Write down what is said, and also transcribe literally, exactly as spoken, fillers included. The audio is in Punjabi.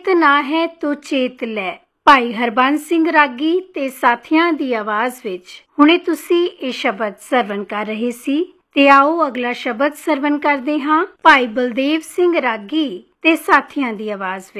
ਚੇਤ ਨਾ ਹੈ ਤੋ ਚੇਤ ਲੈ, ਭਾਈ ਹਰਬੰਸ ਸਿੰਘ ਰਾਗੀ ਤੇ ਸਾਥੀਆਂ ਦੀ ਆਵਾਜ਼ ਵਿੱਚ ਹੁਣੇ ਤੁਸੀਂ ਇਹ ਸ਼ਬਦ ਸਰਵਣ ਕਰ ਰਹੇ ਸੀ। ਤੇ ਆਓ ਅਗਲਾ ਸ਼ਬਦ ਸਰਵਣ ਕਰਦੇ ਹਾਂ ਭਾਈ ਬਲਦੇਵ ਸਿੰਘ ਰਾਗੀ ਤੇ ਸਾਥੀਆਂ ਦੀ ਆਵਾਜ਼ ਵਿੱਚ।